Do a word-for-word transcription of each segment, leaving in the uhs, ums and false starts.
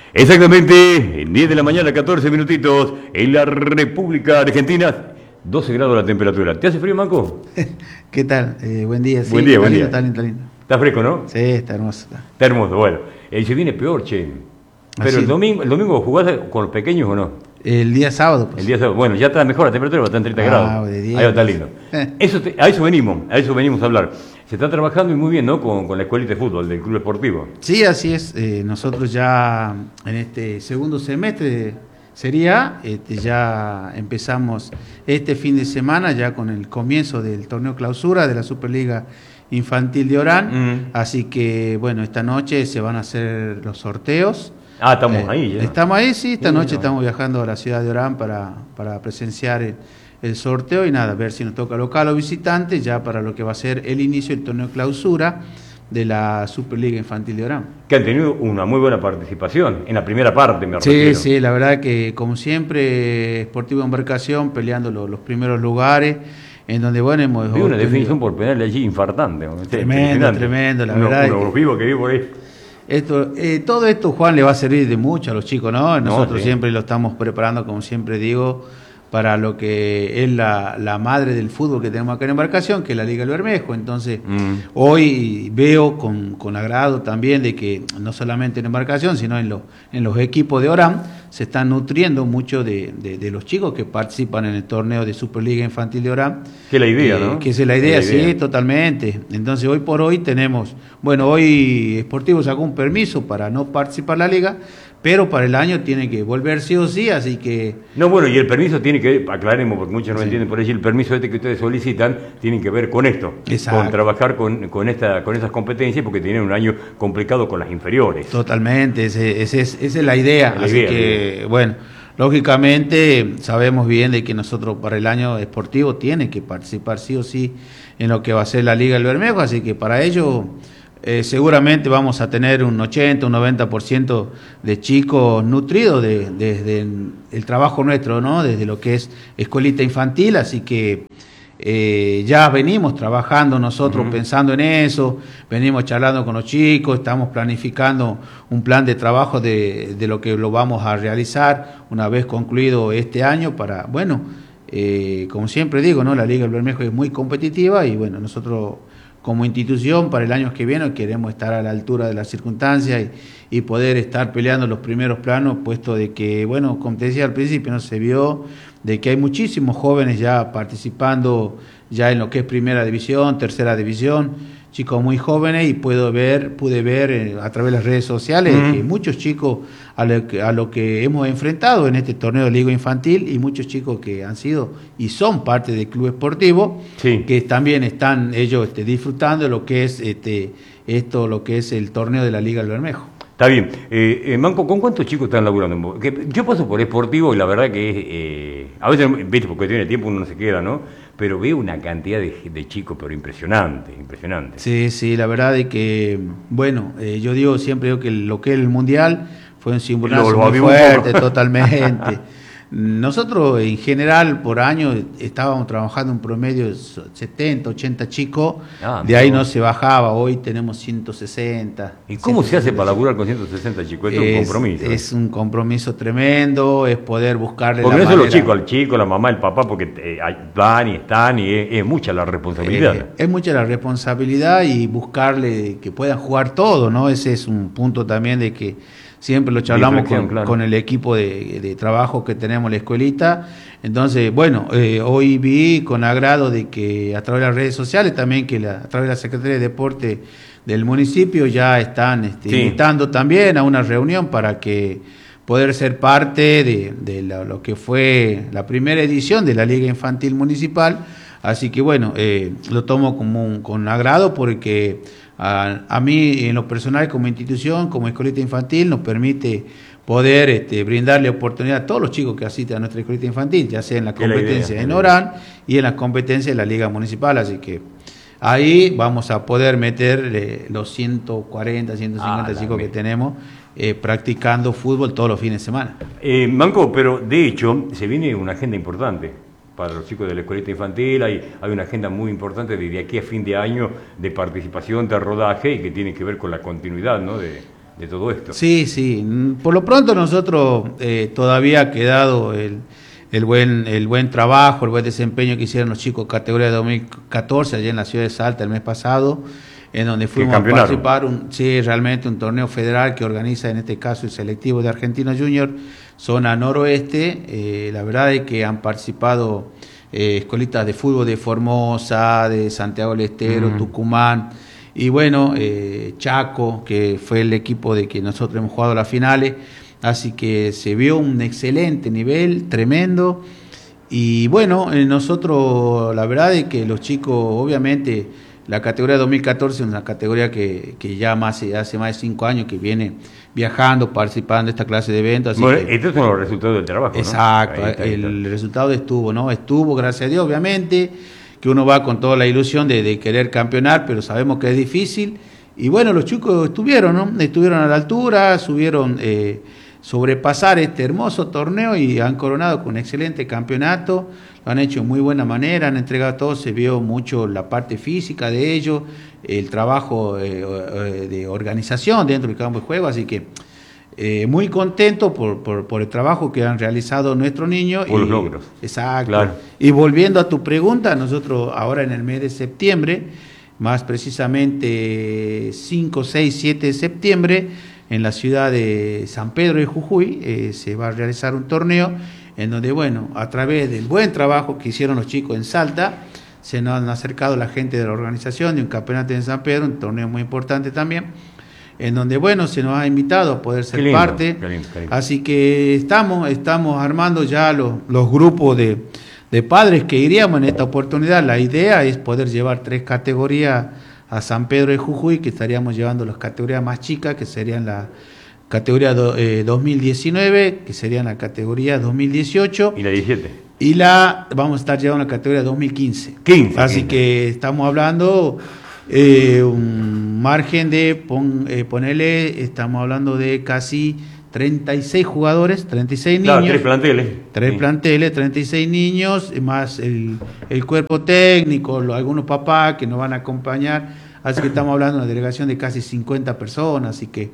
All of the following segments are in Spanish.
Exactamente, diez de la mañana, catorce minutitos, en la República Argentina, doce grados la temperatura. ¿Te hace frío, Manco? ¿Qué tal? Eh, buen día, sí. Buen día, está buen lindo, día. Está lindo, está lindo. Está fresco, ¿no? Sí, está hermoso. Está, está hermoso, bueno. El se viene peor, che. Pero Así. el domingo, el domingo jugás con los pequeños o no? El día sábado, pues. El día sábado. Bueno, ya está mejor la temperatura, está en treinta ah, grados. De diez, ahí va, está lindo. Eh. Eso te, a eso venimos, a eso venimos a hablar. Se está trabajando y muy bien, ¿no? Con, con la escuelita de fútbol del Club Esportivo. Sí, así es. Eh, nosotros ya en este segundo semestre sería, este, ya empezamos este fin de semana ya con el comienzo del torneo clausura de la Superliga Infantil de Orán. Mm. Así que, bueno, esta noche se van a hacer los sorteos. Ah, estamos eh, ahí ya. Estamos ahí, sí. Esta sí, noche no. estamos viajando a la ciudad de Orán para, para presenciar el, el sorteo y nada, ver si nos toca local o visitante ya para lo que va a ser el inicio del torneo clausura de la Superliga Infantil de Orán. Que han tenido una muy buena participación en la primera parte, me Sí, refiero. sí, la verdad que como siempre, Sportivo Embarcación peleando los, los primeros lugares, en donde bueno hemos... Vi una definición por penal allí infartante. Tremendo, tremendo, la uno, verdad. Uno vivo que vivo ahí. Esto, eh, todo esto, Juan, le va a servir de mucho a los chicos, ¿no? Nosotros no, sí. siempre lo estamos preparando, como siempre digo, para lo que es la, la madre del fútbol que tenemos acá en Embarcación, que es la Liga del Bermejo. Entonces, mm. hoy veo con, con agrado también de que no solamente en Embarcación, sino en, lo, en los equipos de Orán, se están nutriendo mucho de, de, de los chicos que participan en el torneo de Superliga Infantil de Orán. Que es la idea, eh, ¿no? Que es la idea, es la idea, sí, totalmente. Entonces, hoy por hoy tenemos, bueno, hoy Sportivo sacó un permiso para no participar en la liga, pero para el año tiene que volver sí o sí, así que... No, bueno, y el permiso tiene que, aclaremos, porque muchos no sí. entienden por ahí, el permiso este que ustedes solicitan tiene que ver con esto, Exacto. con trabajar con, con, esta, con esas competencias, porque tienen un año complicado con las inferiores. Totalmente, ese, ese es, esa es la idea, la así idea, que, idea. bueno, lógicamente sabemos bien de que nosotros para el año esportivo tiene que participar sí o sí en lo que va a ser la Liga del Bermejo, así que para ello... Eh, seguramente vamos a tener un ochenta, un noventa por ciento de chicos nutridos desde de, de el trabajo nuestro, ¿no? Desde lo que es escuelita infantil, así que eh, ya venimos trabajando nosotros uh-huh. pensando en eso, venimos charlando con los chicos, estamos planificando un plan de trabajo de, de lo que lo vamos a realizar una vez concluido este año para, bueno, eh, como siempre digo, ¿no? La Liga del Bermejo es muy competitiva y bueno, nosotros... como institución para el año que viene queremos estar a la altura de las circunstancias y, y poder estar peleando los primeros planos, puesto de que, bueno, como te decía al principio, no se vio de que hay muchísimos jóvenes ya participando ya en lo que es primera división, tercera división, chicos muy jóvenes y puedo ver, pude ver eh, a través de las redes sociales mm. que muchos chicos a lo que, a lo que hemos enfrentado en este torneo de Liga Infantil y muchos chicos que han sido y son parte del club esportivo, sí. que también están ellos este, disfrutando de lo que es este esto, lo que es el torneo de la Liga del Bermejo. Está bien. Eh, eh, Manco, ¿con cuántos chicos están laburando? Que yo paso por Esportivo y la verdad que es... Eh, a veces, viste, porque tiene tiempo uno no se queda, ¿no? Pero veo una cantidad de, de chicos, pero impresionante, impresionante. Sí, sí, la verdad es que, bueno, eh, yo digo siempre digo que lo que es el Mundial fue un simborazo muy fuerte, totalmente. Nosotros en general por año estábamos trabajando un promedio de setenta, ochenta chicos, ah, de ahí no se bajaba, hoy tenemos ciento sesenta. ¿Y cómo se hace para laburar con ciento sesenta chicos? Es, es un compromiso. Es un compromiso tremendo, es poder buscarle porque la no manera. Porque no solo los chicos, al chico, la mamá, el papá, porque eh, van y están y es, es mucha la responsabilidad. Eh, es mucha la responsabilidad y buscarle que puedan jugar todo, ¿no? Ese es un punto también de que siempre lo charlamos con, claro. con el equipo de, de trabajo que tenemos en la escuelita. Entonces, bueno, eh, hoy vi con agrado de que a través de las redes sociales también, que la, a través de la Secretaría de Deporte del municipio ya están este, sí. invitando también a una reunión para que poder ser parte de, de la, lo que fue la primera edición de la Liga Infantil Municipal. Así que bueno, eh, lo tomo como un, con agrado porque a, a mí en lo personal como institución, como escuelita infantil, nos permite poder este, brindarle oportunidad a todos los chicos que asisten a nuestra escuelita infantil, ya sea en la competencia idea, en Orán y en la competencia de la Liga Municipal. Así que ahí vamos a poder meter eh, los ciento cuarenta, ciento cincuenta ah, chicos que tenemos eh, practicando fútbol todos los fines de semana. Eh, Manco, pero de hecho se viene una agenda importante para los chicos de la escuelita infantil, hay, hay una agenda muy importante desde aquí a fin de año de participación, de rodaje y que tiene que ver con la continuidad, ¿no? de, de todo esto. Sí, sí. Por lo pronto nosotros eh, todavía ha quedado el, el, buen, el buen trabajo, el buen desempeño que hicieron los chicos categoría de dos mil catorce allá en la ciudad de Salta el mes pasado, en donde fuimos a participar, un, sí, realmente un torneo federal que organiza en este caso el selectivo de Argentinos Junior, zona noroeste. Eh, la verdad es que han participado eh, escuelitas de fútbol de Formosa, de Santiago del Estero, mm. Tucumán, y bueno, eh, Chaco, que fue el equipo de que nosotros hemos jugado las finales, así que se vio un excelente nivel, tremendo, y bueno, eh, nosotros la verdad es que los chicos, obviamente, la categoría dos mil catorce es una categoría que, que ya más, hace más de cinco años que viene viajando, participando en esta clase de eventos. Así bueno, que, estos son los resultados del trabajo, exacto, ¿no? Exacto, el está. resultado estuvo, ¿no? Estuvo, gracias a Dios, obviamente, que uno va con toda la ilusión de, de querer campeonar, pero sabemos que es difícil. Y bueno, los chicos estuvieron, ¿no? Estuvieron a la altura, subieron eh, sobrepasar este hermoso torneo y han coronado con un excelente campeonato. Lo han hecho de muy buena manera, han entregado todo, se vio mucho la parte física de ellos, el trabajo eh, de organización dentro del campo de juego, así que eh, muy contento por, por, por el trabajo que han realizado nuestros niños. Por y, los logros. Exacto. Claro. Y volviendo a tu pregunta, nosotros ahora en el mes de septiembre, más precisamente cinco, seis, siete de septiembre, en la ciudad de San Pedro de Jujuy, eh, se va a realizar un torneo en donde, bueno, a través del buen trabajo que hicieron los chicos en Salta, se nos han acercado la gente de la organización de un campeonato en San Pedro, un torneo muy importante también, en donde, bueno, se nos ha invitado a poder ser lindo, parte. Qué lindo, qué lindo. Así que estamos, estamos armando ya los, los grupos de, de padres que iríamos en esta oportunidad. La idea es poder llevar tres categorías a San Pedro de Jujuy, que estaríamos llevando las categorías más chicas, que serían la categoría do, eh, dos mil diecinueve, que serían la categoría dos mil dieciocho. Y la diecisiete. Y la vamos a estar llevando la categoría dos mil quince. quince. Así quince. Que estamos hablando eh, un margen de, pon, eh, ponele, estamos hablando de casi treinta y seis jugadores, treinta y seis claro, niños. Tres planteles. Tres sí. planteles, treinta y seis niños, más el, el cuerpo técnico, los, algunos papás que nos van a acompañar. Así que estamos hablando de una delegación de casi cincuenta personas, así que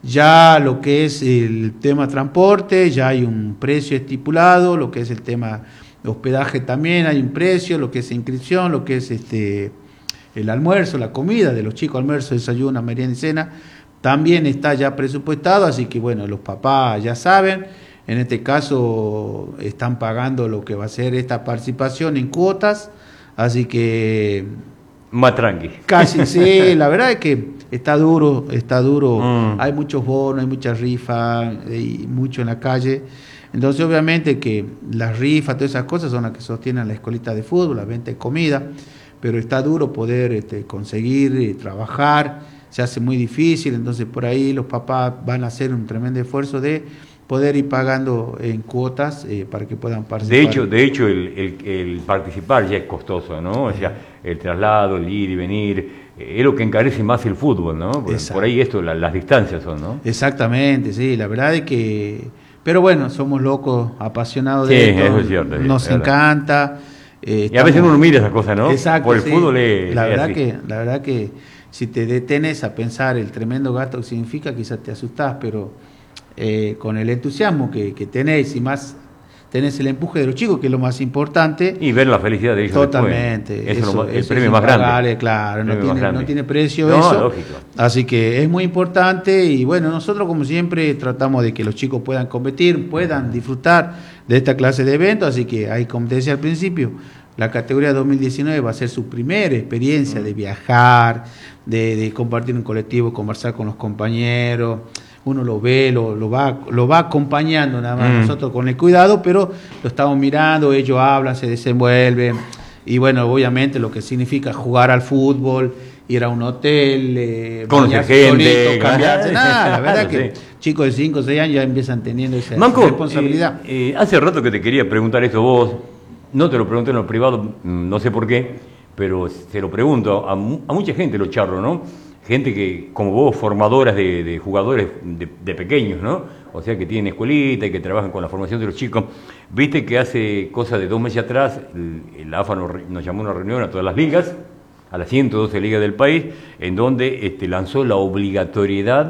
ya lo que es el tema transporte, ya hay un precio estipulado, lo que es el tema hospedaje también hay un precio, lo que es inscripción, lo que es este el almuerzo, la comida de los chicos, almuerzo, desayuno, merienda y cena, también está ya presupuestado, así que bueno, los papás ya saben, en este caso están pagando lo que va a ser esta participación en cuotas, así que... Más tranqui. Casi, sí, la verdad es que está duro, está duro, mm. hay muchos bonos, hay muchas rifas, y mucho en la calle, entonces obviamente que las rifas, todas esas cosas son las que sostienen la escuelita de fútbol, la venta de comida, pero está duro poder este, conseguir eh, trabajar, se hace muy difícil, entonces por ahí los papás van a hacer un tremendo esfuerzo de poder ir pagando en cuotas eh, para que puedan participar. De hecho, de hecho el, el, el participar ya es costoso, ¿no? O sea, el traslado, el ir y venir, eh, es lo que encarece más el fútbol, ¿no? Por, por ahí esto, la, las distancias son, ¿no? Exactamente, sí, la verdad es que... Pero bueno, somos locos, apasionados sí, de esto, eso es cierto, nos es encanta. Eh, y a veces uno mira esas cosas, ¿no? Exacto, por el sí. fútbol es, la es verdad así. que La verdad que si te detenes a pensar el tremendo gasto que significa, quizás te asustás, pero eh, con el entusiasmo que, que tenés y más tenés el empuje de los chicos, que es lo más importante. Y ver la felicidad de ellos. Totalmente. Después. Eso, eso, es el eso premio es más grande. Claro, no premio tiene, grande. no tiene precio no, eso. Lógico. Así que es muy importante y bueno, nosotros como siempre tratamos de que los chicos puedan competir, puedan disfrutar de esta clase de eventos, así que ahí, como te decía al principio, la categoría dos mil diecinueve va a ser su primera experiencia mm. de viajar, de, de compartir un colectivo, conversar con los compañeros. Uno lo ve, lo, lo, va, lo va acompañando nada más, mm. nosotros con el cuidado, pero lo estamos mirando, ellos hablan, se desenvuelven, y bueno, obviamente lo que significa jugar al fútbol, ir a un hotel, eh, conocer gente, solito, cambiarse, nada, la verdad claro, que sí. chicos de cinco o seis años ya empiezan teniendo esa Manco, responsabilidad. Eh, eh, hace rato que te quería preguntar esto vos, no te lo pregunté en lo privado, no sé por qué, pero se lo pregunto a, a mucha gente, lo charlo, ¿no? Gente que, como vos, formadoras de, de jugadores de, de pequeños, ¿no? O sea, que tienen escuelita y que trabajan con la formación de los chicos. Viste que hace cosa de dos meses atrás, el, la A F A nos, nos llamó a una reunión a todas las ligas, a las ciento doce ligas del país, en donde este, lanzó la obligatoriedad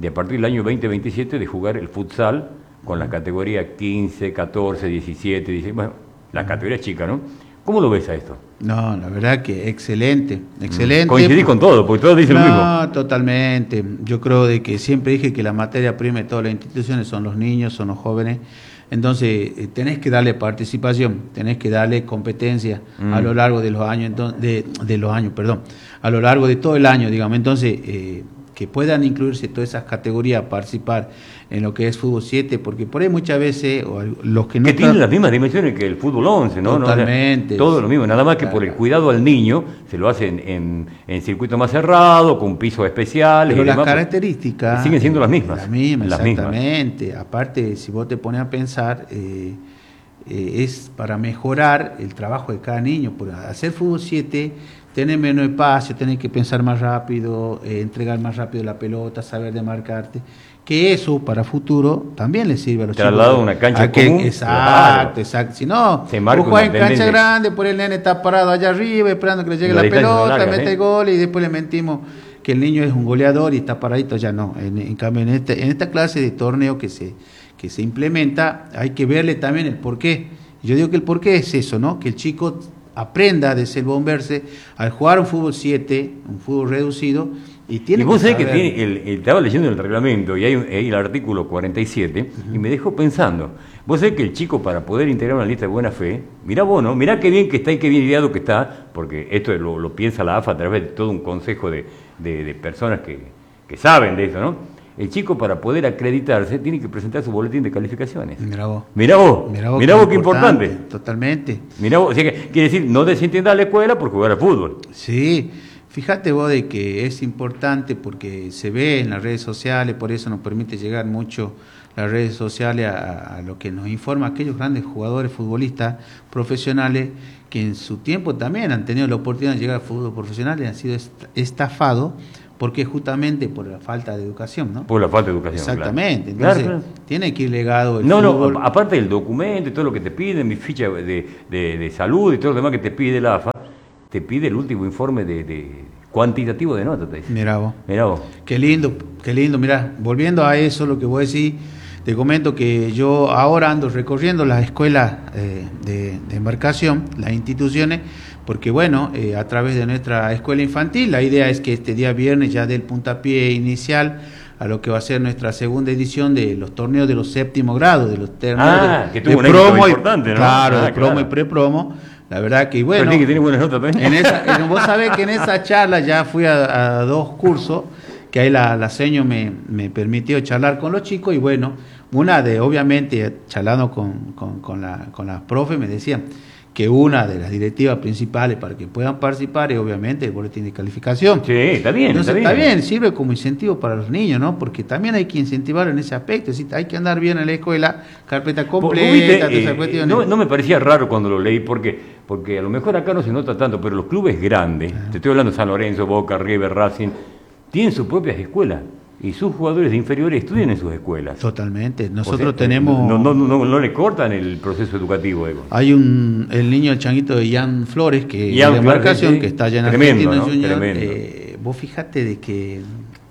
de a partir del año veinte veintisiete de jugar el futsal con la categoría quince, catorce, diecisiete, diecisiete, bueno, la categoría chica, ¿no? ¿Cómo lo ves a esto? No, la verdad que excelente, excelente. Coincidí con todo, porque todos dicen no, lo mismo. No, totalmente. Yo creo de que siempre dije que la materia prima de todas las instituciones son los niños, son los jóvenes. Entonces, eh, tenés que darle participación, tenés que darle competencia mm. a lo largo de los años, entonces, de, de los años, perdón, a lo largo de todo el año, digamos. Entonces, eh, que puedan incluirse todas esas categorías, participar en lo que es fútbol siete, porque por ahí muchas veces o los que no que tienen las mismas dimensiones que el fútbol once, ¿no? Totalmente. No, todo lo mismo, nada más que claro. por el cuidado al niño se lo hacen en, en circuito más cerrado, con pisos especiales. Pero y las demás, características pues, siguen siendo las mismas. Las mismas, las exactamente. Mismas. Aparte, si vos te pones a pensar, eh, eh, es para mejorar el trabajo de cada niño. Por hacer fútbol siete, tener menos espacio, tener que pensar más rápido, eh, entregar más rápido la pelota, saber demarcarte. Que eso para futuro también le sirve a los Trasladado chicos. a una cancha a que, común. Exacto, Claro. exacto. Si no, vos jugás en cancha grande, por el nene está parado allá arriba esperando que le llegue la, la pelota, larga, mete ¿eh? gol y después le mentimos que el niño es un goleador y está paradito, ya no. En, en cambio, en, este, en esta clase de torneo que se, que se implementa, hay que verle también el porqué. Yo digo que el porqué es eso, ¿no? Que el chico aprenda de ser bomberse al jugar un fútbol siete, un fútbol reducido. Y, tiene y vos que sabés que tiene el, el, estaba leyendo el reglamento y hay, un, hay el artículo cuarenta y siete uh-huh. y me dejó pensando. Vos sabés que el chico para poder integrar una lista de buena fe, mirá vos, ¿no? Mirá qué bien que está y qué bien ideado que está, porque esto lo, lo piensa la A F A a través de todo un consejo de, de, de personas que, que saben de eso, ¿no? El chico para poder acreditarse tiene que presentar su boletín de calificaciones. Mirá vos. Mirá vos, mirá vos, mirá vos qué importante. importante. Totalmente. Mirá vos, o sea que, quiere decir, no desentienda la escuela por jugar al fútbol. Sí. Fíjate vos de que es importante porque se ve en las redes sociales, por eso nos permite llegar mucho las redes sociales a, a lo que nos informa aquellos grandes jugadores futbolistas profesionales que en su tiempo también han tenido la oportunidad de llegar al fútbol profesional y han sido estafados porque justamente por la falta de educación, ¿no? Por la falta de educación. Exactamente. Claro. Entonces, claro, claro. tiene que ir legado el no, fútbol. No, aparte del documento y todo lo que te piden, mi ficha de, de, de salud y todo lo demás que te pide la A F A, te pide el último informe de, de cuantitativo de notas, te dice. Mirá vos. Mirá vos. Qué lindo, qué lindo. Mirá, volviendo a eso, lo que vos decís, te comento que yo ahora ando recorriendo las escuelas eh, de, de embarcación, las instituciones, porque bueno, eh, a través de nuestra escuela infantil, la idea es que este día viernes ya dé el puntapié inicial a lo que va a ser nuestra segunda edición de los torneos de los séptimo grado, de los torneos ah, de, que tuvo de un promo y, importante, ¿no? Claro, ah, de promo claro. y prepromo. La verdad que bueno. Pero tiene que tener buenas notas también. En esa, en, vos sabés que en esa charla ya fui a, a dos cursos, que ahí la, la seño me, me permitió charlar con los chicos y bueno, una de, obviamente, charlando con, con, con, la, con las profes, me decían que una de las directivas principales para que puedan participar es obviamente el boletín de calificación. Sí, está bien. Entonces, está bien. está bien, sirve como incentivo para los niños, ¿no? Porque también hay que incentivar en ese aspecto, es decir, hay que andar bien en la escuela, carpeta completa, ¿Viste? Eh, no, no me parecía raro cuando lo leí, porque, porque a lo mejor acá no se nota tanto, pero los clubes grandes, ah. te estoy hablando de San Lorenzo, Boca, River, Racing, tienen sus propias escuelas. Y sus jugadores de inferiores estudian en sus escuelas. Totalmente. Nosotros o sea, tenemos... No, no, no, no le cortan el proceso educativo, Evo. Hay un el niño, el changuito de Ian Flores, que Ian de embarcación, Flores, sí, que está allá en tremendo, Argentina ¿no? Junior. Tremendo. Eh, vos fíjate de que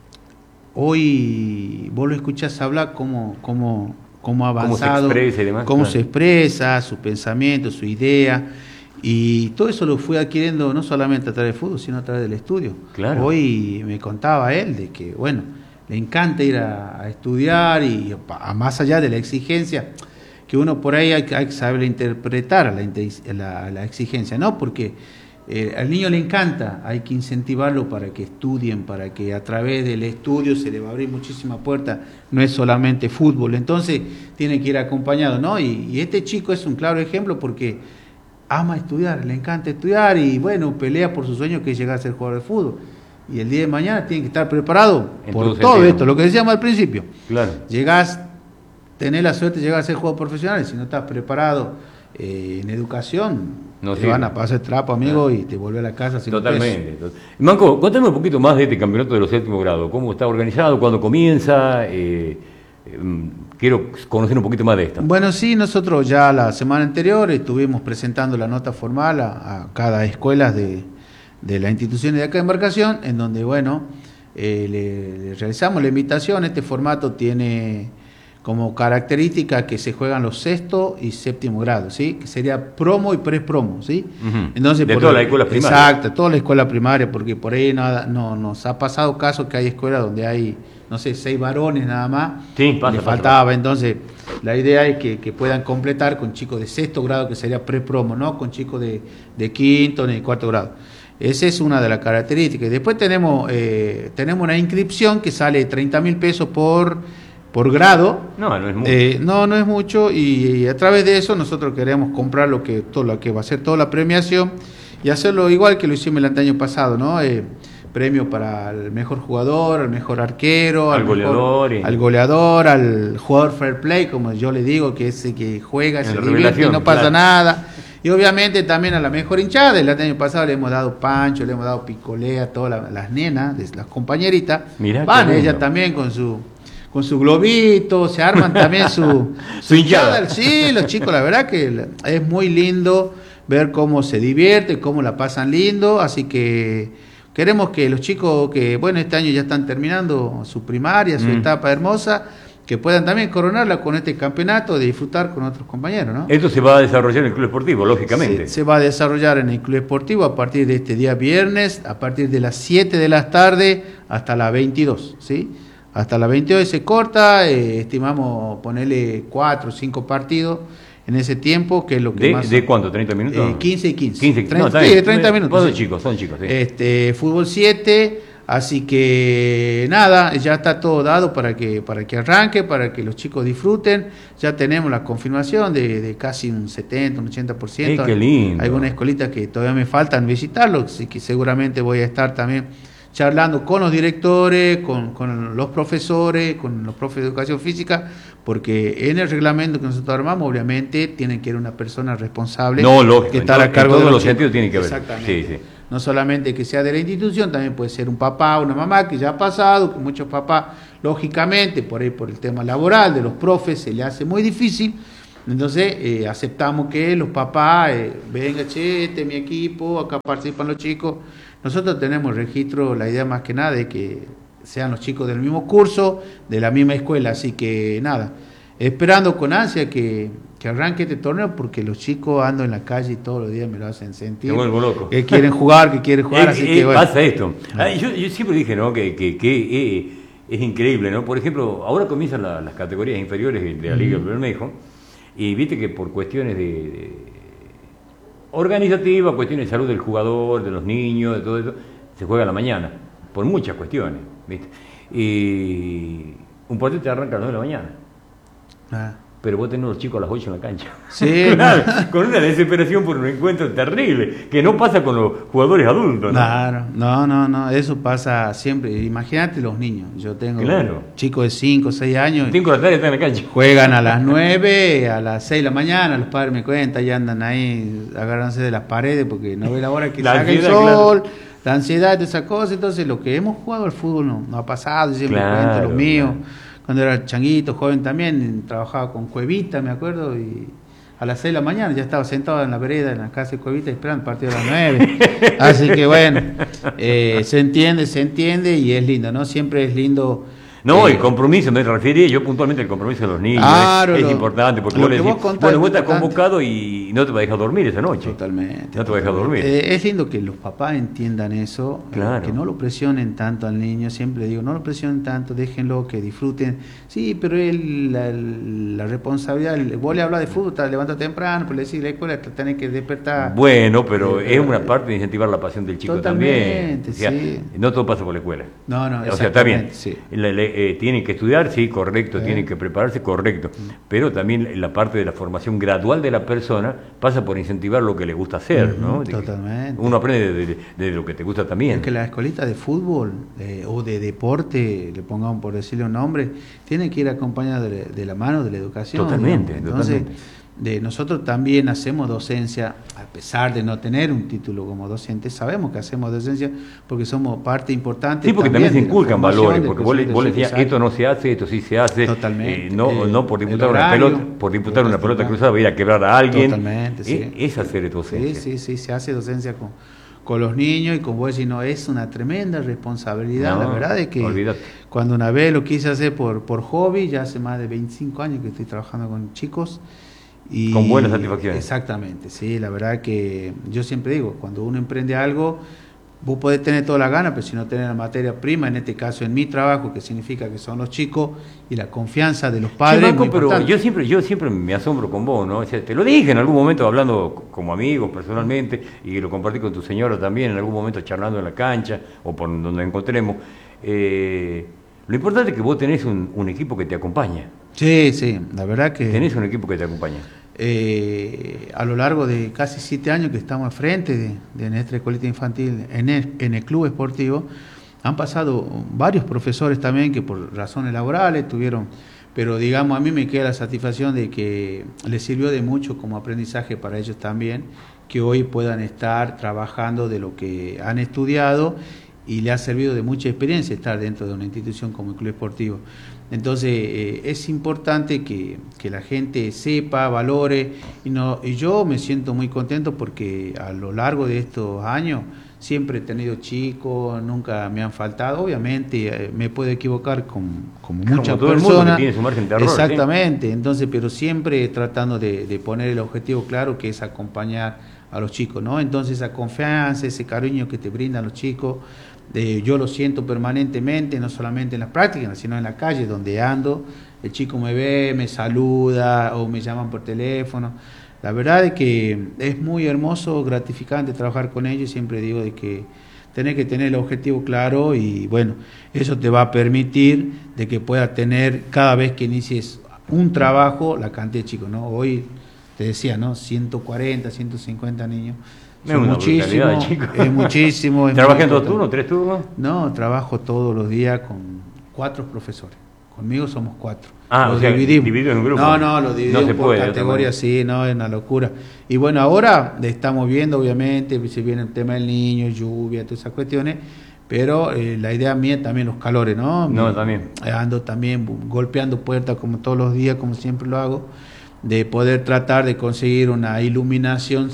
hoy vos lo escuchás hablar cómo, cómo, cómo ha avanzado, cómo se expresa y demás. Cómo claro. se expresa, su pensamiento, su idea. Y todo eso lo fui adquiriendo no solamente a través del fútbol, sino a través del estudio. Claro. Hoy me contaba él de que, bueno, le encanta ir a, a estudiar y a, más allá de la exigencia, que uno por ahí hay, hay que saber interpretar la, la, la exigencia, ¿no? Porque eh, al niño le encanta, hay que incentivarlo para que estudien, para que a través del estudio se le va a abrir muchísimas puertas, no es solamente fútbol, entonces tiene que ir acompañado, ¿no? Y, y este chico es un claro ejemplo porque ama estudiar, le encanta estudiar y bueno, pelea por su sueño que es llegar a ser jugador de fútbol. Y el día de mañana tiene que estar preparado en por todo, todo esto, lo que decíamos al principio. Claro. Llegás, tenés la suerte de llegar a ser jugador profesional, y si no estás preparado eh, en educación, no te sirve. Van a pasar trapo, amigo, claro. Y te vuelve a la casa sin Totalmente. Peso. Manco, contame un poquito más de este campeonato de los séptimo grado. ¿Cómo está organizado? ¿Cuándo comienza? Eh, eh, quiero conocer un poquito más de esto. Bueno, sí, nosotros ya la semana anterior estuvimos presentando la nota formal a, a cada escuela de... de las instituciones de acá de embarcación, en donde, bueno, eh, le, le realizamos la invitación. Este formato tiene como característica que se juegan los sexto y séptimo grados, ¿sí? Que sería promo y pre-promo, ¿sí? Uh-huh. Entonces, de por toda el, la escuela primaria. Exacto, toda la escuela primaria, porque por ahí no, no, nos ha pasado casos que hay escuelas donde hay, no sé, seis varones nada más, sí, pasa, le pasa, faltaba, pasa. Entonces la idea es que, que puedan completar con chicos de sexto grado, que sería pre-promo, no con chicos de, de quinto ni de cuarto grado. Esa es una de las características. Después tenemos, eh, tenemos una inscripción que sale treinta mil pesos por... por grado. No, no es mucho. Eh, no, no es mucho, y, y a través de eso nosotros queremos comprar lo que todo lo que va a ser toda la premiación y hacerlo igual que lo hicimos el año pasado, ¿no? Eh, premio para el mejor jugador, al mejor arquero, al, al goleador, mejor, y... al goleador, al jugador fair play, como yo le digo, que es el que juega, se divierte y no pasa claro. nada. Y obviamente también a la mejor hinchada. El año pasado le hemos dado pancho, le hemos dado picolea a todas la, las nenas, las compañeritas. Mirá, van ellas también con su con su globito, se arman también su, su hinchada. Sí, los chicos, la verdad que es muy lindo ver cómo se divierte, cómo la pasan lindo, así que queremos que los chicos que, bueno, este año ya están terminando su primaria, su mm. etapa hermosa, que puedan también coronarla con este campeonato, de disfrutar con otros compañeros, ¿no? Esto se va a desarrollar en el Club Esportivo, lógicamente. Se, se va a desarrollar en el Club Esportivo a partir de este día viernes, a partir de las siete de la tarde hasta las veintidós, ¿sí? Hasta las veintidós se corta, eh, estimamos ponerle cuatro o cinco partidos en ese tiempo, que es lo que ¿De, más... ¿De cuánto? ¿treinta minutos? Eh, quince y quince. quince, treinta, no, está sí, bien. treinta minutos. Son sí. chicos, son chicos. Sí. Este, fútbol siete, así que nada, ya está todo dado para que, para que arranque, para que los chicos disfruten. Ya tenemos la confirmación de, de casi un setenta, un ochenta por ciento. Eh, qué lindo. Hay algunas escuelitas que todavía me faltan visitarlo, así que seguramente voy a estar también charlando con los directores, con, con los profesores, con los profes de educación física, porque en el reglamento que nosotros armamos, obviamente, tiene que ir una persona responsable, no, lógico, que estar a cargo en todos de los sentidos tiene que haber. Exactamente. Sí, sí. No solamente que sea de la institución, también puede ser un papá, una mamá, que ya ha pasado, que muchos papás, lógicamente, por ahí por el tema laboral de los profes, se le hace muy difícil. Entonces eh, aceptamos que los papás, eh, venga, che, este es mi equipo, acá participan los chicos. Nosotros tenemos registro, la idea más que nada es que sean los chicos del mismo curso, de la misma escuela, así que nada, esperando con ansia que, que arranque este torneo, porque los chicos ando en la calle y todos los días me lo hacen sentir. Te vuelvo loco. Que quieren jugar, que quieren jugar, eh, así eh, que bueno. Pasa esto. Ah, yo, yo siempre dije, ¿no?, que, que, que eh, es increíble, ¿no? Por ejemplo, ahora comienzan la, las categorías inferiores de la Liga del Bermejo, y viste que por cuestiones de, de organizativas, cuestiones de salud del jugador, de los niños, de todo eso, se juega a la mañana, por muchas cuestiones, ¿viste? Y un partido te arranca a las nueve de la mañana. Ah. Pero vos tenés a los chicos a las ocho en la cancha. Sí. Claro, con una desesperación por un encuentro terrible, que no pasa con los jugadores adultos, ¿no? Claro, no, no, no, eso pasa siempre. Imagínate los niños. Yo tengo claro. chicos de cinco, seis años. cinco de la tarde están en la cancha. Juegan a las nueve, a las seis de la mañana, los padres me cuentan, ya andan ahí agarrándose de las paredes porque no ve la hora que salga el sol, claro. La ansiedad de esa cosa. Entonces, lo que hemos jugado al fútbol no, no ha pasado, siempre claro, cuento los míos. Claro. Cuando era changuito, joven también, trabajaba con Cuevita, me acuerdo, y a las seis de la mañana ya estaba sentado en la vereda, en la casa de Cuevita, esperando el partido a las nueve. Así que bueno, eh, se entiende, se entiende y es lindo, ¿no? Siempre es lindo. No, eh, el compromiso, me refería yo puntualmente al compromiso de los niños, claro, es, es lo, importante, porque lo vos le decís, vos bueno, vos estás convocado y no te va a dejar dormir esa noche. Totalmente. No te va a dejar dormir. Eh, es lindo que los papás entiendan eso, claro. Que no lo presionen tanto al niño, siempre digo, no lo presionen tanto, déjenlo que disfruten. Sí, pero él, la, la responsabilidad, vos le hablas de fútbol, te levantas temprano, pero le decís, la escuela te tenés que despertar. Bueno, pero eh, es una parte de incentivar la pasión del chico también. Totalmente, o sea, sí. No todo pasa por la escuela. No, no, o sea, está bien. Sí. La, la, eh, tienen que estudiar, sí, correcto, eh. tienen que prepararse, correcto. Pero también la parte de la formación gradual de la persona pasa por incentivar lo que le gusta hacer, uh-huh, ¿no? Totalmente. Uno aprende de, de, de lo que te gusta también. Es que la escuelita de fútbol eh, o de deporte, le pongamos por decirle un nombre, tiene que ir acompañada de, de la mano de la educación. Totalmente, ¿no? Entonces, totalmente. De nosotros también hacemos docencia, a pesar de no tener un título como docente, sabemos que hacemos docencia porque somos parte importante. Sí, porque también, también se inculcan valores, porque vos, vos le decías, esto no se hace, esto sí se hace. Totalmente. Eh, no, eh, no por disputar una pelota, por disputar una pelota cruzada, va a ir a quebrar a alguien. Totalmente, sí. Es, es hacer docencia. Sí, sí, sí, se hace docencia con, con los niños, y como vos decís, no, es una tremenda responsabilidad. No, la verdad es que olvídate. Cuando una vez lo quise hacer por, por hobby, ya hace más de veinticinco años que estoy trabajando con chicos. Y con buenas satisfacciones. Exactamente, sí, la verdad que yo siempre digo, cuando uno emprende algo, vos podés tener toda la gana, pero si no tenés la materia prima, en este caso en mi trabajo, que significa que son los chicos y la confianza de los padres. Sí, Marco, pero yo siempre, yo siempre me asombro con vos, ¿no? O sea, te lo dije en algún momento hablando como amigos personalmente, y lo compartí con tu señora también, en algún momento charlando en la cancha o por donde encontremos. Eh, lo importante es que vos tenés un, un equipo que te acompaña. Sí, sí, la verdad que... Tenés un equipo que te acompaña. Eh, a lo largo de casi siete años que estamos al frente de, de nuestra escuelita infantil en el, en el club esportivo, han pasado varios profesores también que por razones laborales tuvieron, pero digamos a mí me queda la satisfacción de que les sirvió de mucho como aprendizaje para ellos también, que hoy puedan estar trabajando de lo que han estudiado, y le ha servido de mucha experiencia estar dentro de una institución como el club esportivo. Entonces eh, es importante que, que la gente sepa, valore, y, no, y yo me siento muy contento porque a lo largo de estos años siempre he tenido chicos, nunca me han faltado, obviamente eh, me puedo equivocar con, como muchas como todo personas. El mundo que tiene su margen de error, exactamente, ¿sí? Entonces, pero siempre tratando de, de poner el objetivo claro, que es acompañar a los chicos, ¿no? Entonces esa confianza, ese cariño que te brindan los chicos, Eh, yo lo siento permanentemente, no solamente en las prácticas, sino en la calle donde ando. El chico me ve, me saluda o me llaman por teléfono. La verdad es que es muy hermoso, gratificante trabajar con ellos. Siempre digo de que tenés que tener el objetivo claro, y bueno, eso te va a permitir de que puedas tener cada vez que inicies un trabajo la cantidad de chicos, ¿no? Hoy te decía, ¿no? ciento cuarenta, ciento cincuenta niños. Es muchísimo, es muchísimo. ¿Trabajas en dos turnos, tres turnos? No, trabajo todos los días con cuatro profesores. Conmigo somos cuatro. Ah, los o sea, dividimos. dividido en un grupo. No, no, lo dividimos no se por puede, categorías, sí, no, es una locura. Y bueno, ahora estamos viendo, obviamente, se viene el tema del niño, lluvia, todas esas cuestiones, pero eh, la idea mía también los calores, ¿no? No, Me, también. Ando también golpeando puertas como todos los días, como siempre lo hago, de poder tratar de conseguir una iluminación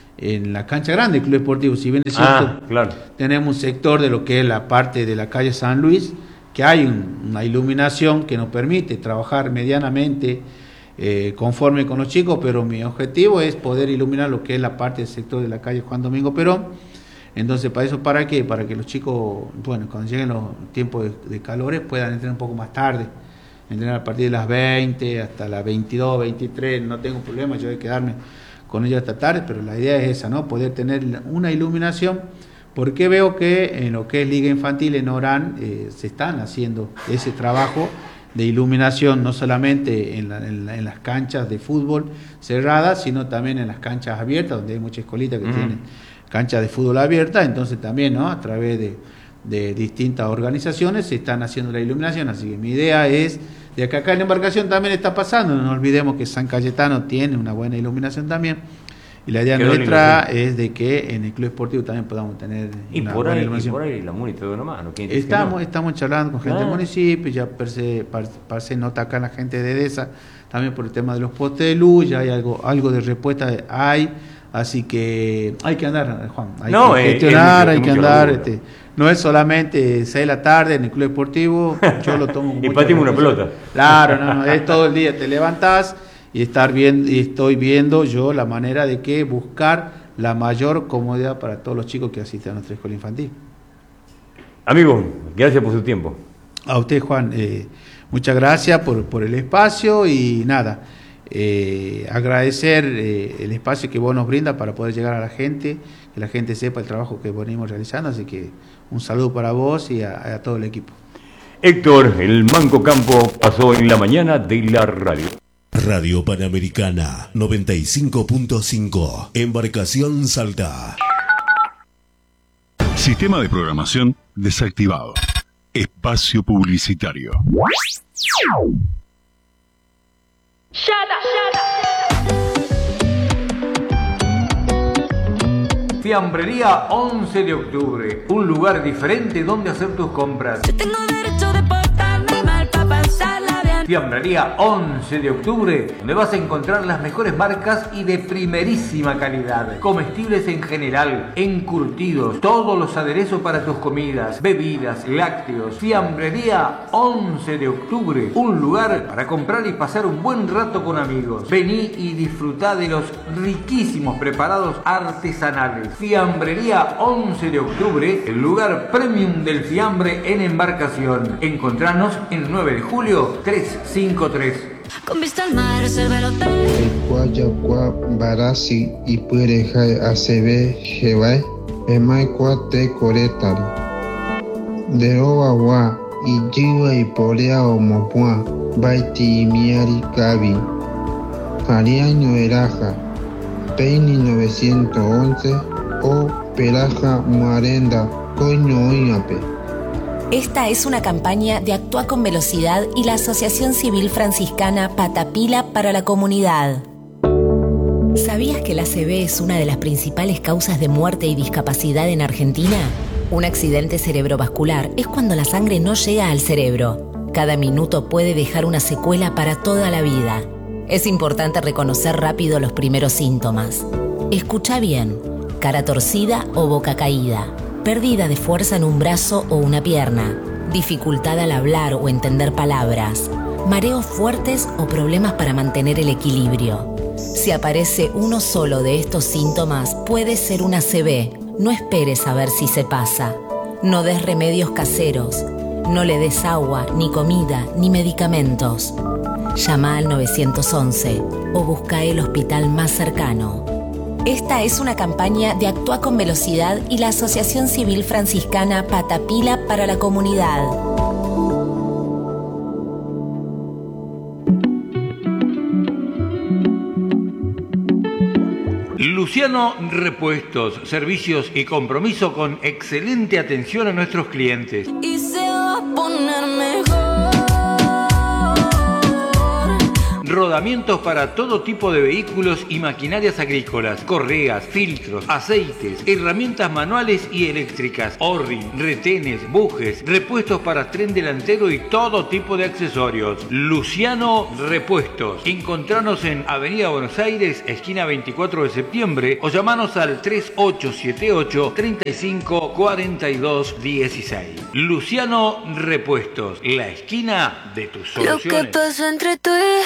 en la cancha grande del Club Esportivo. Si bien es cierto, ah, claro. tenemos un sector de lo que es la parte de la calle San Luis, que hay un, una iluminación que nos permite trabajar medianamente eh, conforme con los chicos, pero mi objetivo es poder iluminar lo que es la parte del sector de la calle Juan Domingo Perón. Entonces, ¿para eso para qué? Para que los chicos, bueno, cuando lleguen los tiempos de, de calores, puedan entrenar un poco más tarde, entrenar a partir de las veinte hasta las veintidós, veintitrés, no tengo problema, yo voy a quedarme con ellos esta tarde, pero la idea es esa, ¿no? Poder tener una iluminación, porque veo que en lo que es Liga Infantil en Orán eh, se están haciendo ese trabajo de iluminación, no solamente en, la, en, la, en las canchas de fútbol cerradas, sino también en las canchas abiertas, donde hay muchas escuelitas que mm. tienen canchas de fútbol abiertas. Entonces también, ¿no? A través de, de distintas organizaciones se están haciendo la iluminación, así que mi idea es de que acá en la embarcación también está pasando, no olvidemos que San Cayetano tiene una buena iluminación también, y la idea Qué nuestra lindo, sí. es de que en el Club Esportivo también podamos tener y una por buena ahí, iluminación. Y por ahí la MUNI te da una mano. Estamos, no? estamos charlando con gente ah. del municipio, ya parece, parece nota acá la gente de EDESA, también por el tema de los postes de luz, ya hay algo, algo de respuesta, hay, así que hay que andar, Juan, hay no, que eh, gestionar, es, es hay que andar, este, no es solamente seis de la tarde en el Club Esportivo, yo lo tomo y patimos una pelota. Claro, no, no, es todo el día, te levantás y estar viendo, y estoy viendo yo la manera de que buscar la mayor comodidad para todos los chicos que asisten a nuestra escuela infantil. Amigo, gracias por su tiempo. A usted, Juan, eh, muchas gracias por, por el espacio, y nada, eh, agradecer eh, el espacio que vos nos brindas para poder llegar a la gente, que la gente sepa el trabajo que venimos realizando, así que un saludo para vos y a, a todo el equipo. Héctor, el Manco Campo pasó en la mañana de la radio. Radio Panamericana noventa y cinco punto cinco, Embarcación Salta. Sistema de programación desactivado. Espacio publicitario. Shut up, shut up. Fiambrería once de octubre, un lugar diferente donde hacer tus compras. Yo tengo derecho de portarme mal para pasarla bien. Fiambrería once de octubre, donde vas a encontrar las mejores marcas y de primerísima calidad. Comestibles en general, encurtidos, todos los aderezos para tus comidas, bebidas, lácteos. Fiambrería once de octubre, un lugar para comprar y pasar un buen rato con amigos. Vení y disfrutá de los riquísimos preparados artesanales. Fiambrería once de octubre, el lugar premium del fiambre en embarcación. Encontranos en nueve de julio trescientos cincuenta y tres. Con vista al mar, reserva el hotel. Cuayacua, Barasi y Puerejai A C B, Jebay, Emaicua Te Coretari. De Oawa y Jiwa y Porea o Mopua, Baiti y Miari Kabi. Jariaño Eraja, Peini novecientos once o Pelaja Muarenda, Coño Oñape. Esta es una campaña de Actúa con Velocidad y la Asociación Civil Franciscana Patapila para la Comunidad. ¿Sabías que la A C V es una de las principales causas de muerte y discapacidad en Argentina? Un accidente cerebrovascular es cuando la sangre no llega al cerebro. Cada minuto puede dejar una secuela para toda la vida. Es importante reconocer rápido los primeros síntomas. Escucha bien: cara torcida o boca caída, pérdida de fuerza en un brazo o una pierna, dificultad al hablar o entender palabras, mareos fuertes o problemas para mantener el equilibrio. Si aparece uno solo de estos síntomas, puede ser una A C V. No esperes a ver si se pasa. No des remedios caseros. No le des agua, ni comida, ni medicamentos. Llama al nueve once o busca el hospital más cercano. Esta es una campaña de Actúa con Velocidad y la Asociación Civil Franciscana Patapila para la Comunidad. Luciano Repuestos, servicios y compromiso con excelente atención a nuestros clientes. Y se va a poner mejor. Rodamientos para todo tipo de vehículos y maquinarias agrícolas, correas, filtros, aceites, herramientas manuales y eléctricas, O-ring, retenes, bujes, repuestos para tren delantero y todo tipo de accesorios. Luciano Repuestos. Encontranos en Avenida Buenos Aires, esquina veinticuatro de septiembre, o llamanos al tres ocho siete ocho, tres cinco cuatro dos uno seis. Luciano Repuestos, la esquina de tus soluciones. Lo que pasó entre tú y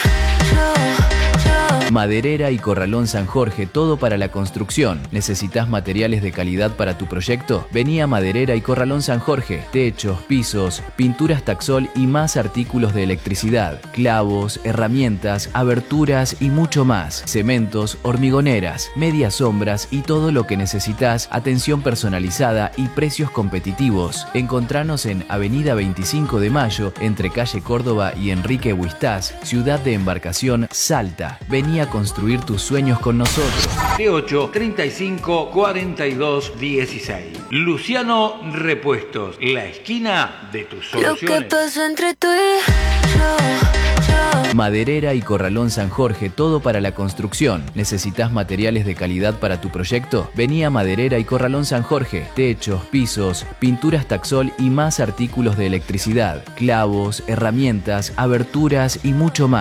Maderera y Corralón San Jorge, todo para la construcción. ¿Necesitas materiales de calidad para tu proyecto? Vení a Maderera y Corralón San Jorge. Techos, pisos, pinturas Taxol y más artículos de electricidad, clavos, herramientas, aberturas y mucho más. Cementos, hormigoneras, medias sombras y todo lo que necesitas. Atención personalizada y precios competitivos. Encontranos en Avenida veinticinco de Mayo, entre calle Córdoba y Enrique Huistás, Ciudad de Embarcación, Salta. Vení a construir tus sueños con nosotros. ocho treinta y cinco cuarenta y dos dieciséis. Luciano Repuestos, la esquina de tus soluciones. Lo que pasó entre tú y yo. Maderera y Corralón San Jorge, todo para la construcción. ¿Necesitas materiales de calidad para tu proyecto? Vení a Maderera y Corralón San Jorge. Techos, pisos, pinturas Taxol y más artículos de electricidad, clavos, herramientas, aberturas y mucho más.